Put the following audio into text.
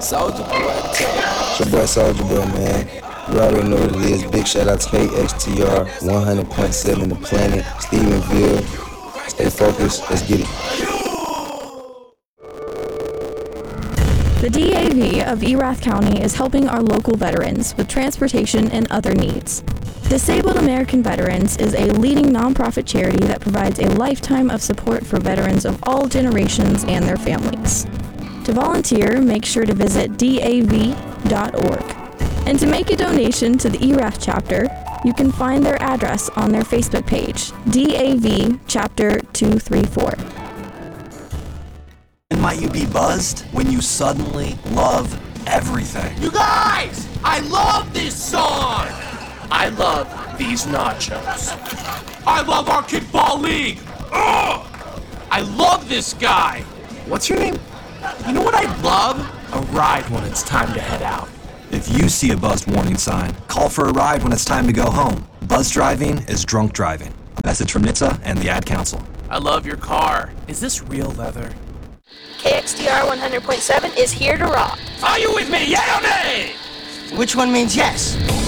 Soulja Boy. It's your boy Soulja Boy, man. You already know what it is. Big shout out to KXTR, 100.7 The Planet, Stephenville. Stay focused. Let's get it. The DAV of Erath County is helping our local veterans with transportation and other needs. Disabled American Veterans is a leading nonprofit charity that provides a lifetime of support for veterans of all generations and their families. To volunteer, make sure to visit DAV.org. And to make a donation to the Erath chapter, you can find their address on their Facebook page, DAV Chapter 234. And might you be buzzed when you suddenly love everything? You guys! I love this song! I love these nachos. I love our kickball league! Ugh! I love this guy! What's your name? You know what I love? A ride when it's time to head out. If you see a buzzed warning sign, call for a ride when it's time to go home. Buzz driving is drunk driving. A message from NHTSA and the Ad Council. I love your car. Is this real leather? KXTR 100.7 is here to rock. Are you with me, yeah or nay? Which one means yes?